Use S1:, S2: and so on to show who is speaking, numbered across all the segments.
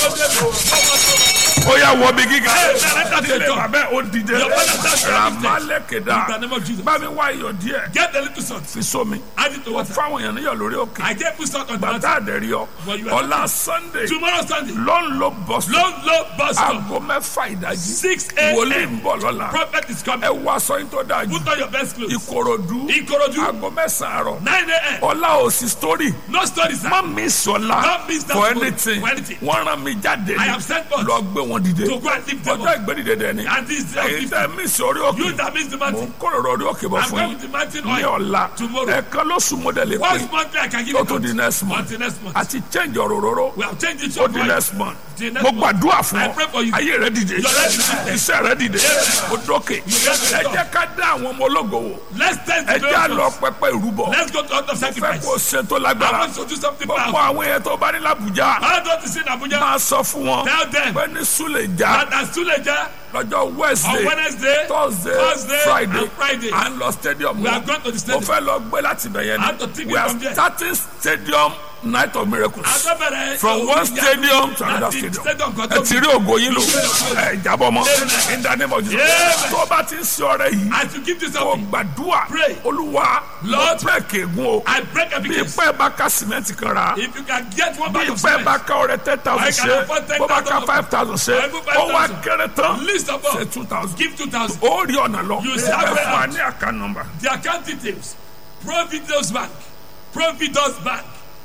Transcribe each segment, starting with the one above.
S1: ó yá wọ bí gíga ilé bàbá ó dìde ramalekeda bá mi wá iyọ̀ díẹ̀
S2: Get the little salt.
S1: fi sómi
S2: Add it to water.
S1: fáwọn èèyàn níyọ̀ lórí òkè
S2: I gave you salt on the
S1: bàtà
S2: mountain.
S1: àdẹ̀rí ọ ọ̀la Sunday
S2: Tomorrow Sunday.
S1: ló ń lo bọ́sùn
S2: Low bus stop.
S1: aago mẹ́fà ìdájí
S2: 6
S1: wòlíì
S2: a.m.
S1: ń bọ̀ lọ́la
S2: Prophet is coming.
S1: ẹ wá sọyìn tó dájú
S2: Put on your best clothes.
S1: Ìkòròdú
S2: Ikorodu.
S1: aago mẹ́sàn-án àárọ̀
S2: 9 a.m.
S1: ọ̀la òsì story
S2: No stories.
S1: má mi sọ̀la
S2: Don't miss that
S1: for
S2: story.
S1: anything
S2: For anything.
S1: wọ́n rán mi jáde
S2: I have sent forth
S1: lọ gbé wọn dìde
S2: to go and lift them
S1: ọjọ́
S2: up.
S1: ìgbédìde dẹ̀ ni
S2: And this
S1: èyí tẹ́ mi sórí òkè
S2: you that means the
S1: mo ń
S2: mountain.
S1: kóròrò orí òkè bọ̀
S2: I'm
S1: fún
S2: going
S1: yín
S2: with the mountain
S1: ní
S2: oil.
S1: ọ̀la
S2: Tomorrow.
S1: ẹ̀ẹ̀kan lóṣù mọ́dẹ̀lẹ̀ pé
S2: Once monthly I can give
S1: ó
S2: it
S1: tó di next month
S2: until next month.
S1: àti change òróró
S2: We have changed it
S1: ó
S2: to
S1: di next month
S2: The next
S1: mo
S2: month.
S1: gbàdúrà fún
S2: I
S1: ọ
S2: pray for you.
S1: ayé rẹ dìde
S2: Your life is dìde.
S1: iṣẹ́ rẹ dìde ó dókè ẹ jẹ́ ká dá àwọn ọmọ ológo wò
S2: Let's test
S1: ẹ
S2: the
S1: jẹ́ àlọ́
S2: miracles.
S1: pẹpẹ ìrúbọ
S2: Let's go to altar
S1: fẹ́
S2: sacrifice.
S1: kó ṣe tó
S2: I
S1: lágbára
S2: want to do something
S1: gbogbo
S2: powerful.
S1: àwọn èèyàn tó bá ní l'Abuja
S2: I don't see in Abuja.
S1: máa sọ fún wọn
S2: Tell them
S1: pé ní Suleja
S2: that as Suleja
S1: lọ́jọ́
S2: on
S1: Wednesday
S2: Wednesday,
S1: Thursday
S2: and Friday,
S1: à ń lọ stadium
S2: we are
S1: náà
S2: going to the
S1: mo
S2: stadium.
S1: fẹ́ lọ gbé láti bẹ̀yẹn
S2: I have to take
S1: ni
S2: it
S1: we are
S2: from there.
S1: starting stadium night of miracles
S2: Adobere,
S1: from one stadium to another stadium ẹ ti rí ògo yín lò ẹ jábọ̀ mọ́ in the name of Jesus
S2: Amen.
S1: tó bá ti ń ṣe ọrẹ yìí
S2: As you give this
S1: kò
S2: up,
S1: gbàdúrà
S2: Pray.
S1: Olúwa
S2: Lord,
S1: mo break ègún o
S2: I break every
S1: bí
S2: case.
S1: ipẹ́ bá ká sìmẹ́ntì kan ra
S2: If you can get one
S1: bí
S2: bag of
S1: ipẹ́ bá
S2: cement,
S1: ká ọrẹ 10,000
S2: I can
S1: ṣe
S2: afford
S1: bó bá ká
S2: 10,000
S1: 5,000 ṣe
S2: I put 5,000.
S1: ó wá kéré tán
S2: list of
S1: ṣe
S2: all,
S1: 2,000
S2: give 2,000.
S1: ó rí ọ̀nà lọ
S2: You
S1: ẹ
S2: shall
S1: fún wa
S2: pay
S1: ní àká nọ́mbà
S2: The account details: Providence Bank, Providence Bank,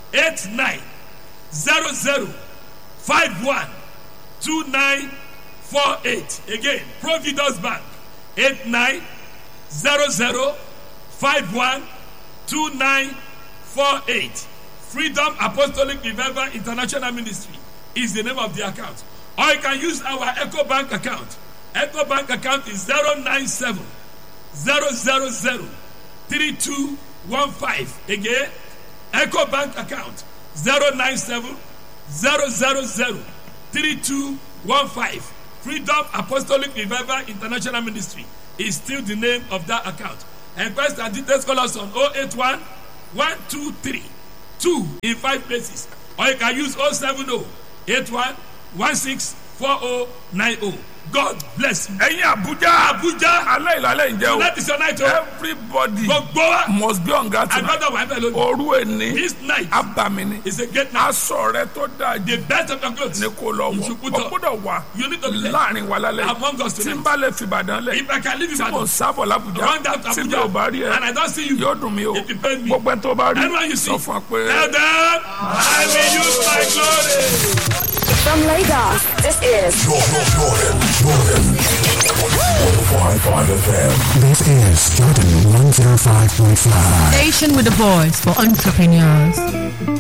S2: 8900512948. Again, Providence Bank, 8900512948. Freedom Apostolic Revival International Ministry is the name of the account. Or you can use our Echo Bank account. Echo Bank account is 097 000 3215. Again, Echo Bank account 097 000 3215. Freedom Apostolic Revival International Ministry is still the name of that account. Enquest and details call us on 081 123 2 in 5 places. Or you can use 070 81 164090. God bless you.
S1: ẹ̀yin Abuja alẹ́ ìlàlẹ́ ìjẹ́ o
S2: Tonight is your night.
S1: everybody
S2: Gbogbo wa.
S1: must be on guard tonight
S2: Another one alone.
S1: òru ẹni
S2: This night
S1: abamini
S2: is a great night.
S1: aṣọ rẹ tó dáa
S2: The
S1: jù
S2: best of your clothes.
S1: ní kó lọ
S2: You
S1: wọ̀
S2: should put
S1: ọ
S2: on.
S1: gbọ́dọ̀ wà
S2: You need to be there.
S1: láàrin wa lálẹ́
S2: Among us
S1: tí n
S2: tonight.
S1: bá lè fi Ìbàdàn lẹ̀
S2: If I can live in
S1: tí mo ń
S2: Ibadan,
S1: sábọ̀ l'Abuja
S2: run down to
S1: tí mi
S2: Abuja,
S1: ò bá rí ẹ
S2: and I don't see you,
S1: yóò dùn mí o
S2: it depends me.
S1: gbogbo ẹni tó bá rí
S2: Anyone you see,
S1: sọ fún ọ pé.
S2: tell them, I will use my glory.
S3: From Lagos, this is
S4: Jordan 105.5 FM.
S5: This is Jordan 105.5.
S6: Station with a voice for entrepreneurs.